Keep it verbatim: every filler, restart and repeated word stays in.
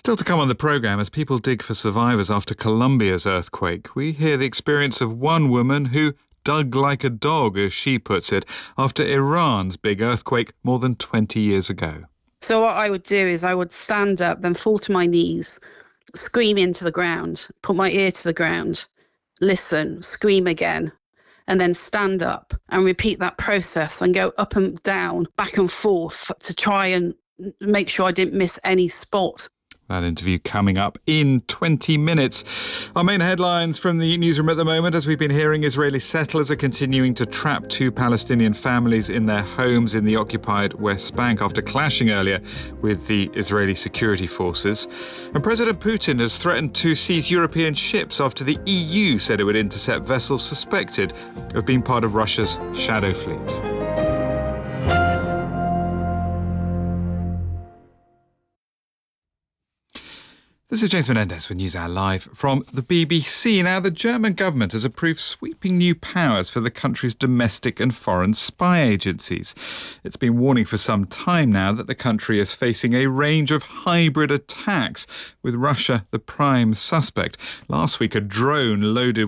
Still to come on the programme, as people dig for survivors after Colombia's earthquake, we hear the experience of one woman who dug like a dog, as she puts it, after Iran's big earthquake more than twenty years ago. So what I would do is I would stand up, then fall to my knees, scream into the ground, put my ear to the ground, listen, scream again, and then stand up and repeat that process and go up and down, back and forth to try and make sure I didn't miss any spot. That interview coming up in twenty minutes. Our main headlines from the newsroom at the moment, as we've been hearing, Israeli settlers are continuing to trap two Palestinian families in their homes in the occupied West Bank after clashing earlier with the Israeli security forces. And President Putin has threatened to seize European ships after the E U said it would intercept vessels suspected of being part of Russia's shadow fleet. This is James Menendez with NewsHour Live from the B B C. Now, the German government has approved sweeping new powers for the country's domestic and foreign spy agencies. It's been warning for some time now that the country is facing a range of hybrid attacks, with Russia the prime suspect. Last week, a drone loaded